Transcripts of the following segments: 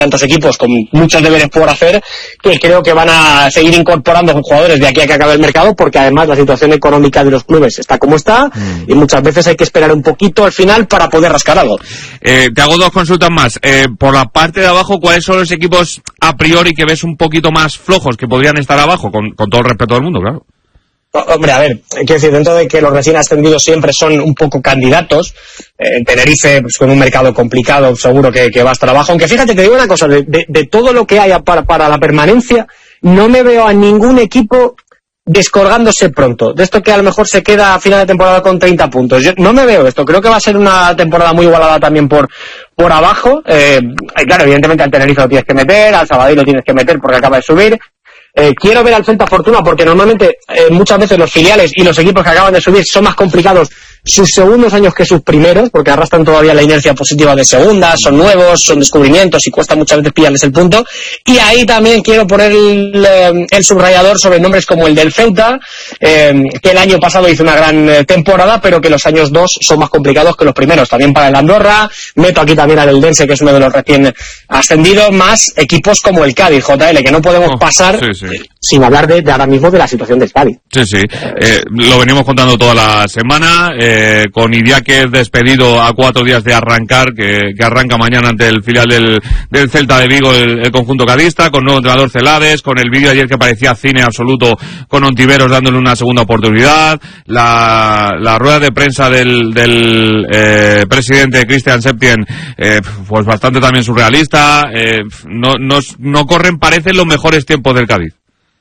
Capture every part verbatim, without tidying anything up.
tantos equipos con muchos deberes por hacer, que creo que van a seguir incorporando jugadores de aquí a que acabe el mercado, porque además la situación económica de los clubes está como está, mm. y muchas veces hay que esperar un poquito al final para poder rascar algo. Eh, te hago dos consultas más. Eh, por la parte de abajo, ¿cuáles son los equipos a priori que ves un poquito más flojos, que podrían estar abajo, con, con todo el respeto del mundo, claro? Hombre, a ver, quiero decir, dentro de que los recién ascendidos siempre son un poco candidatos, eh, Tenerife, pues con un mercado complicado, seguro que, que va a estar abajo, aunque fíjate, te digo una cosa, de, de, de todo lo que haya para, para la permanencia, no me veo a ningún equipo descolgándose pronto, de esto que a lo mejor se queda a final de temporada con treinta puntos, yo no me veo esto, creo que va a ser una temporada muy igualada también por por abajo, eh, claro, evidentemente al Tenerife lo tienes que meter, al Sabadell lo tienes que meter porque acaba de subir. Eh, quiero ver al Celta Fortuna porque normalmente eh, muchas veces los filiales y los equipos que acaban de subir son más complicados sus segundos años que sus primeros, porque arrastran todavía la inercia positiva de segunda, son nuevos, son descubrimientos y cuesta muchas veces pillarles el punto. Y ahí también quiero poner el, el subrayador sobre nombres como el del Ceuta, eh, que el año pasado hizo una gran temporada, pero que los años dos son más complicados que los primeros. También para el Andorra, meto aquí también al Eldense, que es uno de los recién ascendidos, más equipos como el Cádiz, J L, que no podemos oh, pasar sí, sí. sin hablar de, de ahora mismo de la situación del Cádiz. Sí, sí, eh, lo venimos contando toda la semana, eh, Eh, con Idiáquez despedido a cuatro días de arrancar, que, que arranca mañana ante el filial del, del Celta de Vigo, el, el conjunto cadista, con nuevo entrenador Celades, con el vídeo ayer que parecía cine absoluto con Ontiveros dándole una segunda oportunidad, la, la rueda de prensa del, del eh, presidente Christian Septien, eh, pues bastante también surrealista, eh, no, no, no corren, parecen los mejores tiempos del Cádiz.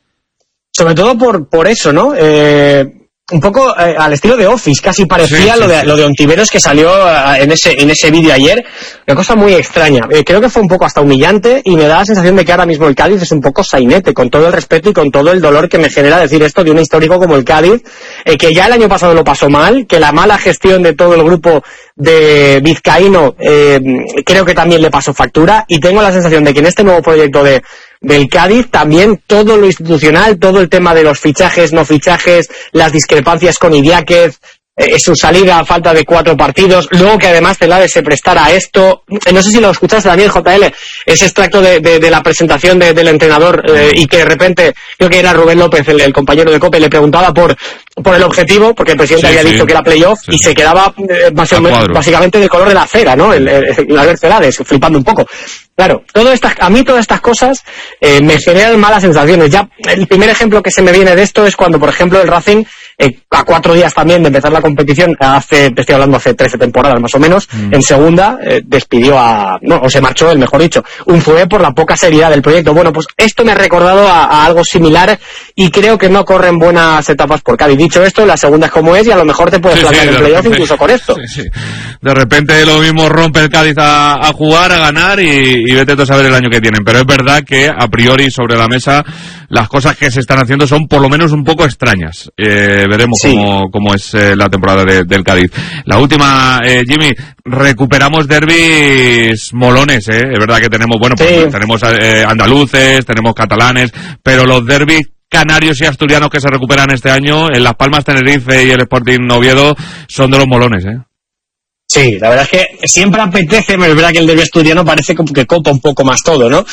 Sobre todo por, por eso, ¿no? Eh... Un poco eh, al estilo de Office, casi parecía sí, sí, lo de sí. lo de Ontiveros que salió uh, en ese en ese vídeo ayer, una cosa muy extraña. Eh, creo que fue un poco hasta humillante y me da la sensación de que ahora mismo el Cádiz es un poco sainete, con todo el respeto y con todo el dolor que me genera decir esto de un histórico como el Cádiz, eh, que ya el año pasado lo pasó mal, que la mala gestión de todo el grupo de vizcaíno eh, creo que también le pasó factura, y tengo la sensación de que en este nuevo proyecto de del Cádiz también todo lo institucional, todo el tema de los fichajes, no fichajes, las discrepancias con Idiáquez, eh, su salida a falta de cuatro partidos, luego que además Celades se prestara a esto, eh, no sé si lo escuchaste también, J L, ese extracto de, de, de la presentación de, del entrenador, eh, y que de repente, creo que era Rubén López, el, el compañero de COPE, le preguntaba por por el objetivo, porque el presidente sí, había sí. dicho que era playoff, sí. y se quedaba eh, básicamente, básicamente del color de la cera, ¿no? El, el, el Albert Celades, flipando un poco. Claro, todo estas, a mí todas estas cosas eh, me generan malas sensaciones. Ya el primer ejemplo que se me viene de esto es cuando, por ejemplo, el Racing, eh, a cuatro días también de empezar la competición, hace, te estoy hablando hace trece temporadas más o menos, mm. en segunda, eh, despidió a, no, o se marchó, el mejor dicho, un fue por la poca seriedad del proyecto. Bueno, pues esto me ha recordado a, a algo similar y creo que no corren buenas etapas por Cádiz. Dicho esto, la segunda es como es y a lo mejor te puedes sí, plantear sí, en playoff incluso con esto. Sí, sí. De repente lo mismo rompe el Cádiz a, a jugar, a ganar y, y vete tú a saber el año que tienen. Pero es verdad que a priori sobre la mesa las cosas que se están haciendo son por lo menos un poco extrañas. Eh, veremos sí. cómo, cómo es eh, la temporada de, del Cádiz. La última, eh, Jimmy, recuperamos derbis molones, ¿eh? Es verdad que tenemos, bueno, pues sí. tenemos eh, andaluces, tenemos catalanes, pero los derbis canarios y asturianos que se recuperan este año en Las Palmas, Tenerife y el Sporting Oviedo son de los molones, ¿eh? Sí, la verdad es que siempre apetece, pero es verdad que el derbi asturiano parece como que copa un poco más todo, ¿no?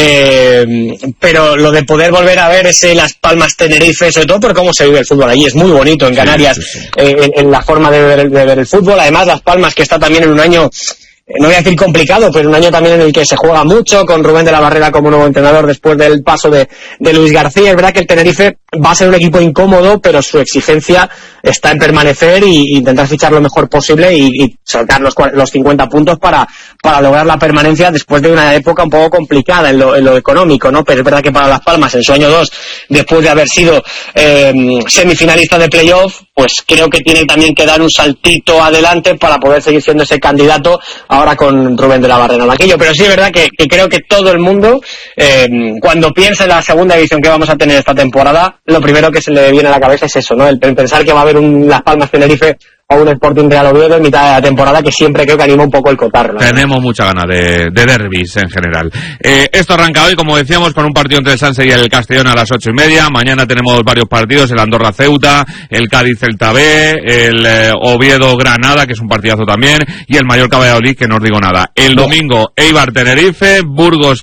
Eh, pero lo de poder volver a ver ese Las Palmas Tenerife, sobre todo por cómo se vive el fútbol allí, es muy bonito en Canarias, sí, sí, sí. Eh, en, en la forma de ver, de ver el fútbol. Además, Las Palmas, que está también en un año, no voy a decir complicado, pero un año también en el que se juega mucho, con Rubén de la Barrera como nuevo entrenador después del paso de, de Luis García. Es verdad que el Tenerife va a ser un equipo incómodo, pero su exigencia está en permanecer y intentar fichar lo mejor posible y, y sacar los, los cincuenta puntos para, para lograr la permanencia después de una época un poco complicada en lo, en lo económico, ¿no? Pero es verdad que para Las Palmas, en su año dos, después de haber sido eh, semifinalista de playoff, pues creo que tiene también que dar un saltito adelante para poder seguir siendo ese candidato ahora con Rubén de la Barrera en aquello. Pero sí es verdad que, que creo que todo el mundo, eh, cuando piensa en la segunda edición que vamos a tener esta temporada, lo primero que se le viene a la cabeza es eso, ¿no? El, el pensar que va a haber un Las Palmas Tenerife a un Sporting Real Oviedo en mitad de la temporada, que siempre creo que anima un poco el cotarro. Tenemos mucha gana de, de derbis en general. Eh, esto arranca hoy, como decíamos, con un partido entre el Sanse y el Castellón a las ocho y media. Mañana tenemos varios partidos, el Andorra Ceuta, el Cádiz Celta B, el eh, Oviedo Granada, que es un partidazo también, y el Mallorca Valladolid, que no os digo nada. El domingo Eibar Tenerife, Burgos